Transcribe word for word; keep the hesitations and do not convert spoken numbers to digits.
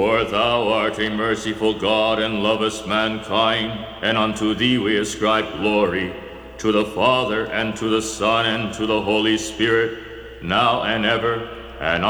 For thou art a merciful God, and lovest mankind, and unto thee we ascribe glory, to the Father, and to the Son, and to the Holy Spirit, now and ever, and